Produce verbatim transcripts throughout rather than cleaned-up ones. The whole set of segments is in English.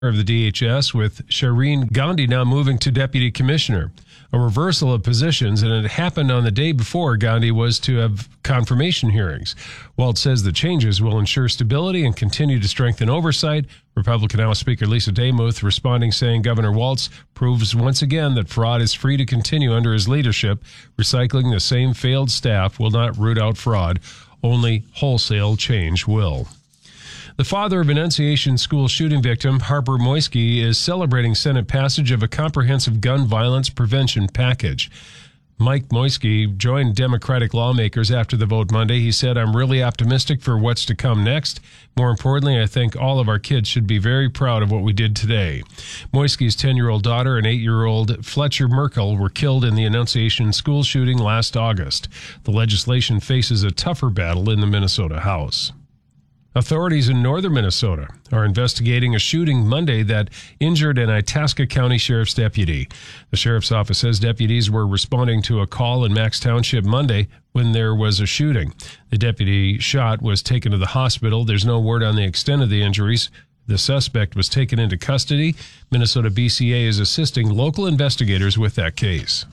of the D H S, with Shireen Gandhi now moving to deputy commissioner. A reversal of positions, and it happened on the day before Gandhi was to have confirmation hearings. Waltz says the changes will ensure stability and continue to strengthen oversight. Republican House Speaker Lisa Demuth responding, saying Governor Waltz proves once again that fraud is free to continue under his leadership. Recycling the same failed staff will not root out fraud. Only wholesale change will. The father of Annunciation school shooting victim, Harper Moisky, is celebrating Senate passage of a comprehensive gun violence prevention package. Mike Moisky joined Democratic lawmakers after the vote Monday. He said, "I'm really optimistic for what's to come next. More importantly, I think all of our kids should be very proud of what we did today." Moisky's ten-year-old daughter and eight-year-old Fletcher Merkel were killed in the Annunciation school shooting last August. The legislation faces a tougher battle in the Minnesota House. Authorities in northern Minnesota are investigating a shooting Monday that injured an Itasca County Sheriff's deputy. The Sheriff's Office says deputies were responding to a call in Max Township Monday when there was a shooting. The deputy shot was taken to the hospital. There's no word on the extent of the injuries. The suspect was taken into custody. Minnesota B C A is assisting local investigators with that case.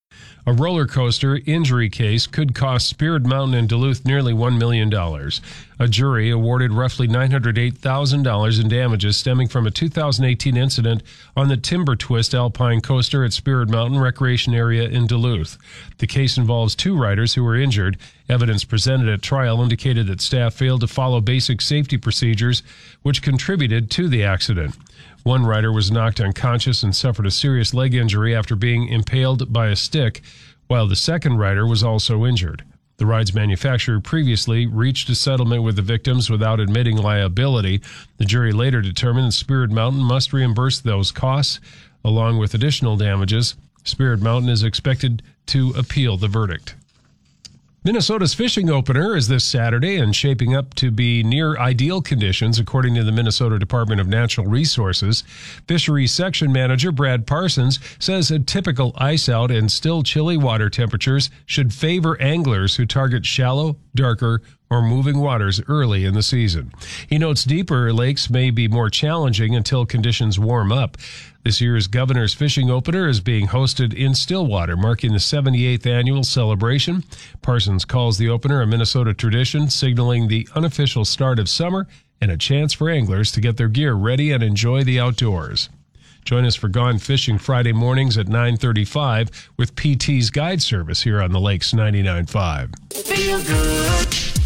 A roller coaster injury case could cost Spirit Mountain in Duluth nearly one million dollars. A jury awarded roughly nine hundred eight thousand dollars in damages stemming from a two thousand eighteen incident on the Timber Twist Alpine Coaster at Spirit Mountain Recreation Area in Duluth. The case involves two riders who were injured. Evidence presented at trial indicated that staff failed to follow basic safety procedures, which contributed to the accident. One rider was knocked unconscious and suffered a serious leg injury after being impaled by a stick, while the second rider was also injured. The ride's manufacturer previously reached a settlement with the victims without admitting liability. The jury later determined that Spirit Mountain must reimburse those costs, along with additional damages. Spirit Mountain is expected to appeal the verdict. Minnesota's fishing opener is this Saturday and shaping up to be near ideal conditions, according to the Minnesota Department of Natural Resources. Fisheries Section Manager Brad Parsons says a typical ice out and still chilly water temperatures should favor anglers who target shallow, darker, or moving waters early in the season. He notes deeper lakes may be more challenging until conditions warm up. This year's Governor's Fishing Opener is being hosted in Stillwater, marking the seventy-eighth annual celebration. Parsons calls the opener a Minnesota tradition, signaling the unofficial start of summer and a chance for anglers to get their gear ready and enjoy the outdoors. Join us for Gone Fishing Friday mornings at nine thirty-five with P T's Guide Service here on the Lakes ninety-nine point five. Feel good.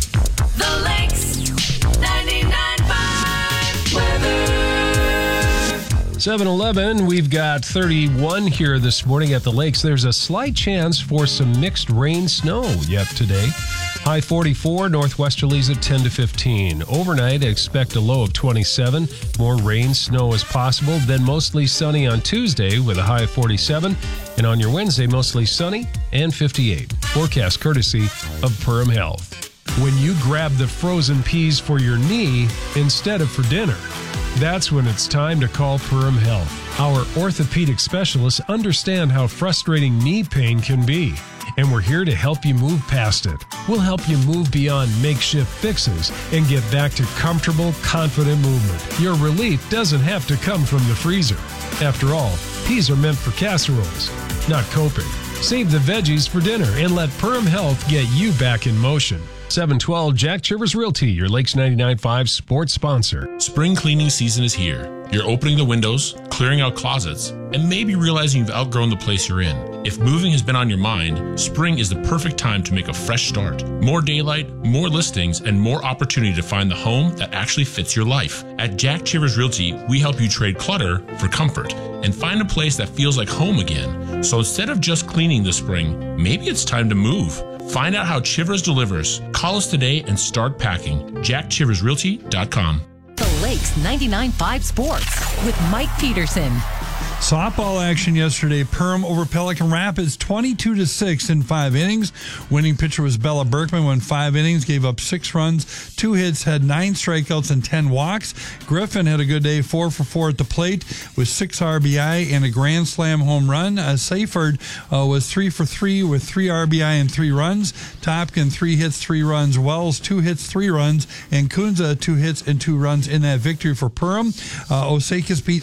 The Lakes ninety-nine point five weather. seven eleven, we've got thirty-one here this morning at the lakes. There's a slight chance for some mixed rain snow yet today. High forty-four, northwesterlies at ten to fifteen. Overnight, expect a low of twenty-seven. More rain, snow is possible. Then mostly sunny on Tuesday with a high of forty-seven. And on your Wednesday, mostly sunny and fifty-eight. Forecast courtesy of Purim Health. When you grab the frozen peas for your knee instead of for dinner, that's when it's time to call Purim Health. Our orthopedic specialists understand how frustrating knee pain can be, and we're here to help you move past it. We'll help you move beyond makeshift fixes and get back to comfortable, confident movement. Your relief doesn't have to come from the freezer. After all, peas are meant for casseroles, not coping. Save the veggies for dinner and let Purim Health get you back in motion. seven twelve, Jack Chivers Realty, your Lakes ninety-nine point five sports sponsor. Spring cleaning season is here. You're opening the windows, clearing out closets, and maybe realizing you've outgrown the place you're in. If moving has been on your mind, spring is the perfect time to make a fresh start. More daylight, more listings, and more opportunity to find the home that actually fits your life. At Jack Chivers Realty, we help you trade clutter for comfort and find a place that feels like home again. So instead of just cleaning this spring, maybe it's time to move. Find out how Chivers delivers. Call us today and start packing. jack chivers realty dot com. The Lakes ninety-nine point five Sports with Mike Peterson. Softball action yesterday. Perham over Pelican Rapids, twenty-two to six in five innings. Winning pitcher was Bella Berkman. Went five innings, gave up six runs, two hits, had nine strikeouts and ten walks. Griffin had a good day, four for four at the plate with six R B I and a grand slam home run. Uh, Seifert uh, was three for three with three R B I and three runs. Topkin, three hits, three runs. Wells, two hits, three runs. And Kunza, two hits and two runs in that victory for Perham. Uh, Osakis beat